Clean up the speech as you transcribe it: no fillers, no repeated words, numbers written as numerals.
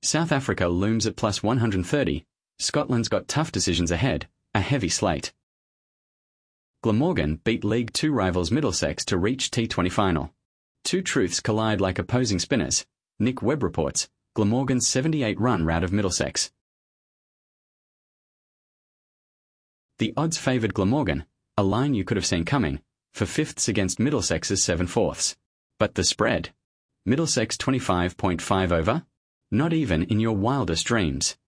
South Africa looms at plus 130. Scotland's got tough decisions ahead, a heavy slate. Glamorgan beat League Two rivals Middlesex to reach T20 final. Two truths collide like opposing spinners. Nick Webb reports, Glamorgan's 78-run rout of Middlesex. The odds favoured Glamorgan, a line you could have seen coming, for fifths against Middlesex's 7/4. But the spread? Middlesex 25.5 over? Not even in your wildest dreams.